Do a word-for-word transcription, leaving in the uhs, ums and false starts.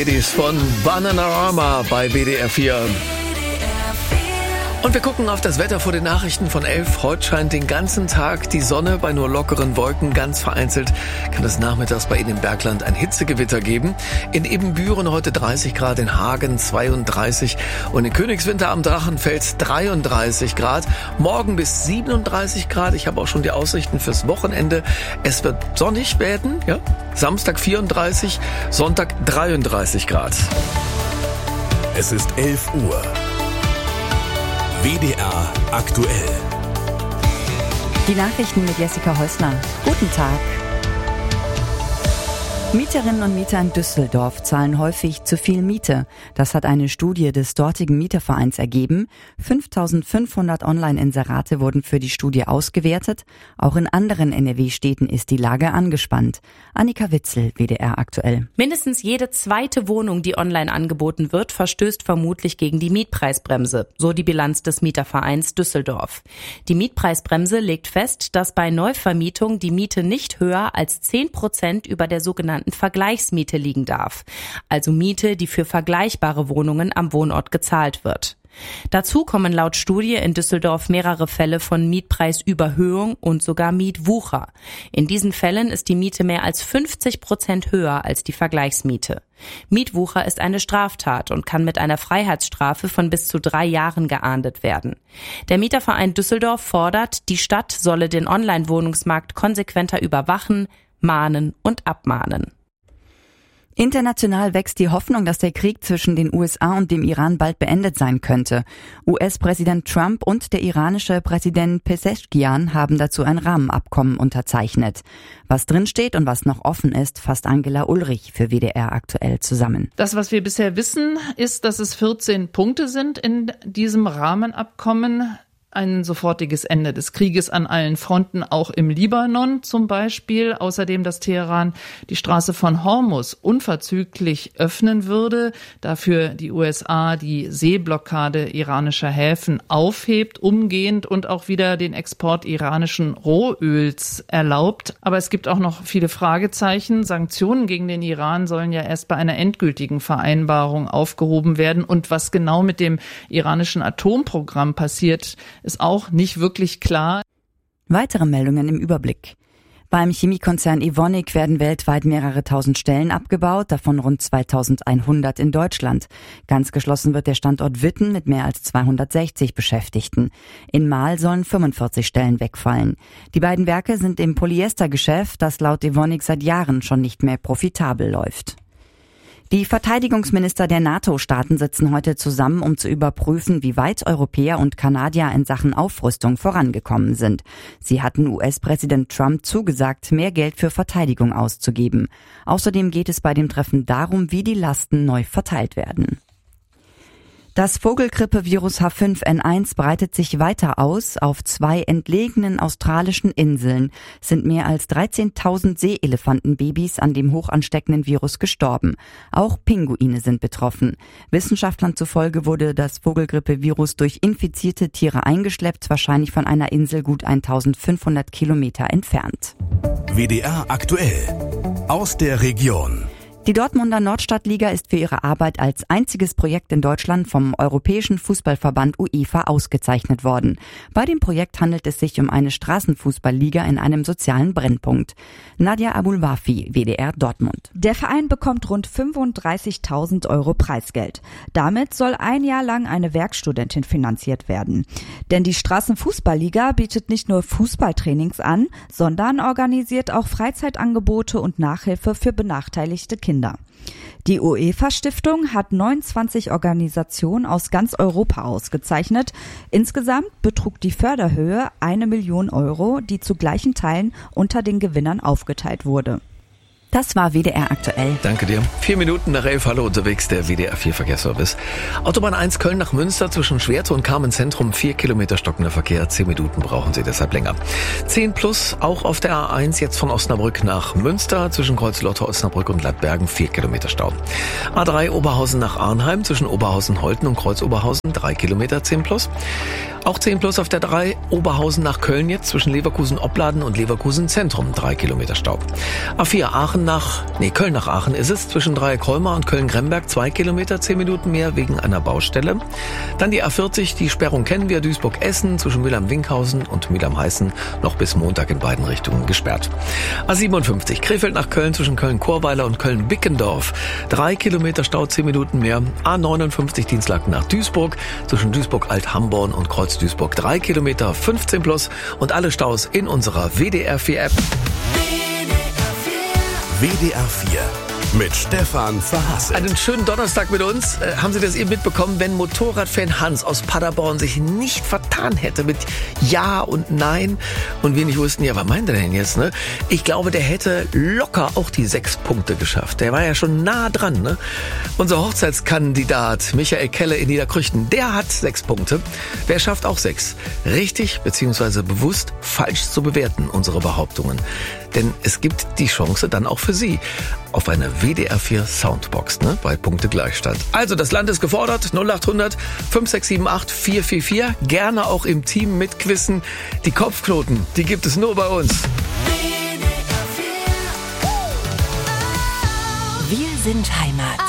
Von Bananarama bei B D R vier. Und wir gucken auf das Wetter vor den Nachrichten von elf. Heute scheint den ganzen Tag die Sonne bei nur lockeren Wolken. Ganz vereinzelt kann es nachmittags bei Ihnen im Bergland ein Hitzegewitter geben. In Ebenbüren heute dreißig Grad, in Hagen zweiunddreißig und in Königswinter am Drachenfels dreiunddreißig Grad. Morgen bis siebenunddreißig Grad. Ich habe auch schon die Aussichten fürs Wochenende. Es wird sonnig werden, ja. Samstag vierunddreißig, Sonntag dreiunddreißig Grad. Es ist elf Uhr. W D R aktuell. Die Nachrichten mit Jessica Häusler. Guten Tag. Mieterinnen und Mieter in Düsseldorf zahlen häufig zu viel Miete. Das hat eine Studie des dortigen Mietervereins ergeben. fünftausendfünfhundert Online-Inserate wurden für die Studie ausgewertet. Auch in anderen N R W-Städten ist die Lage angespannt. Annika Witzel, W D R aktuell. Mindestens jede zweite Wohnung, die online angeboten wird, verstößt vermutlich gegen die Mietpreisbremse, so die Bilanz des Mietervereins Düsseldorf. Die Mietpreisbremse legt fest, dass bei Neuvermietung die Miete nicht höher als zehn Prozent über der sogenannten Vergleichsmiete liegen darf, also Miete, die für vergleichbare Wohnungen am Wohnort gezahlt wird. Dazu kommen laut Studie in Düsseldorf mehrere Fälle von Mietpreisüberhöhung und sogar Mietwucher. In diesen Fällen ist die Miete mehr als fünfzig Prozent höher als die Vergleichsmiete. Mietwucher ist eine Straftat und kann mit einer Freiheitsstrafe von bis zu drei Jahren geahndet werden. Der Mieterverein Düsseldorf fordert, die Stadt solle den Online-Wohnungsmarkt konsequenter überwachen, mahnen und abmahnen. International wächst die Hoffnung, dass der Krieg zwischen den U S A und dem Iran bald beendet sein könnte. U S-Präsident Trump und der iranische Präsident Pezeshkian haben dazu ein Rahmenabkommen unterzeichnet. Was drinsteht und was noch offen ist, fasst Angela Ulrich für W D R aktuell zusammen. Das, was wir bisher wissen, ist, dass es vierzehn Punkte sind in diesem Rahmenabkommen. Ein sofortiges Ende des Krieges an allen Fronten, auch im Libanon zum Beispiel. Außerdem, dass Teheran die Straße von Hormuz unverzüglich öffnen würde, dafür die U S A die Seeblockade iranischer Häfen aufhebt, umgehend und auch wieder den Export iranischen Rohöls erlaubt. Aber es gibt auch noch viele Fragezeichen. Sanktionen gegen den Iran sollen ja erst bei einer endgültigen Vereinbarung aufgehoben werden. Und was genau mit dem iranischen Atomprogramm passiert, ist auch nicht wirklich klar. Weitere Meldungen im Überblick. Beim Chemiekonzern Evonik werden weltweit mehrere tausend Stellen abgebaut, davon rund zweitausendeinhundert in Deutschland. Ganz geschlossen wird der Standort Witten mit mehr als zweihundertsechzig Beschäftigten. In Marl sollen fünfundvierzig Stellen wegfallen. Die beiden Werke sind im Polyestergeschäft, das laut Evonik seit Jahren schon nicht mehr profitabel läuft. Die Verteidigungsminister der NATO-Staaten sitzen heute zusammen, um zu überprüfen, wie weit Europäer und Kanadier in Sachen Aufrüstung vorangekommen sind. Sie hatten U S-Präsident Trump zugesagt, mehr Geld für Verteidigung auszugeben. Außerdem geht es bei dem Treffen darum, wie die Lasten neu verteilt werden. Das Vogelgrippe-Virus H fünf N eins breitet sich weiter aus. Auf zwei entlegenen australischen Inseln sind mehr als dreizehntausend Seeelefantenbabys an dem hochansteckenden Virus gestorben. Auch Pinguine sind betroffen. Wissenschaftlern zufolge wurde das Vogelgrippe-Virus durch infizierte Tiere eingeschleppt, wahrscheinlich von einer Insel gut eintausendfünfhundert Kilometer entfernt. W D R aktuell aus der Region. Die Dortmunder Nordstadtliga ist für ihre Arbeit als einziges Projekt in Deutschland vom Europäischen Fußballverband UEFA ausgezeichnet worden. Bei dem Projekt handelt es sich um eine Straßenfußballliga in einem sozialen Brennpunkt. Nadja Abulwafi, W D R Dortmund. Der Verein bekommt rund fünfunddreißigtausend Euro Preisgeld. Damit soll ein Jahr lang eine Werkstudentin finanziert werden. Denn die Straßenfußballliga bietet nicht nur Fußballtrainings an, sondern organisiert auch Freizeitangebote und Nachhilfe für benachteiligte Kinder. Kinder. Die UEFA-Stiftung hat neunundzwanzig Organisationen aus ganz Europa ausgezeichnet. Insgesamt betrug die Förderhöhe eine Million Euro, die zu gleichen Teilen unter den Gewinnern aufgeteilt wurde. Das war W D R aktuell. Danke dir. Vier Minuten nach elf, hallo unterwegs, der W D R vier Verkehrsservice. Autobahn eins Köln nach Münster zwischen Schwerte und Carmen-Zentrum, vier Kilometer stockender Verkehr, zehn Minuten brauchen Sie deshalb länger. zehn plus, auch auf der A eins jetzt von Osnabrück nach Münster, zwischen Kreuzlotter, Osnabrück und Leitbergen, vier Kilometer Stau. A drei Oberhausen nach Arnheim, zwischen Oberhausen-Holten und Kreuzoberhausen, drei Kilometer, zehn plus. Auch zehn plus auf der drei, Oberhausen nach Köln jetzt, zwischen Leverkusen-Opladen und Leverkusen-Zentrum, drei Kilometer Stau. A vier Aachen Aachen nach, nee, Köln nach Aachen ist es, zwischen Dreieck-Holmer und Köln-Gremberg, zwei Kilometer, zehn Minuten mehr wegen einer Baustelle. Dann die A vierzig, die Sperrung kennen wir, Duisburg-Essen, zwischen Mülheim-Winkhausen und Mülheim-Heißen, noch bis Montag in beiden Richtungen gesperrt. A siebenundfünfzig, Krefeld nach Köln, zwischen Köln-Chorweiler und Köln-Bickendorf, drei Kilometer Stau, zehn Minuten mehr. A neunundfünfzig, Dienstlaken nach Duisburg, zwischen Duisburg-Alt-Hamborn und Kreuz-Duisburg, drei Kilometer, fünfzehn plus und alle Staus in unserer W D R vier App. W D R vier mit Stefan Verhassel. Einen schönen Donnerstag mit uns. Äh, haben Sie das eben mitbekommen, wenn Motorradfan Hans aus Paderborn sich nicht vertan hätte mit Ja und Nein und wir nicht wussten, ja, was meint er denn jetzt, ne? Ich glaube, der hätte locker auch die sechs Punkte geschafft. Der war ja schon nah dran, ne? Unser Hochzeitskandidat Michael Kelle in Niederkrüchten, der hat sechs Punkte. Wer schafft auch sechs? Richtig bzw. bewusst falsch zu bewerten, unsere Behauptungen. Denn es gibt die Chance dann auch für Sie auf eine W D R vier Soundbox, ne, bei Punktegleichstand. Also, das Land ist gefordert, null acht hundert fünf sechs sieben acht vier vier vier. Gerne auch im Team mitquissen. Die Kopfknoten, die gibt es nur bei uns. Wir sind Heimat.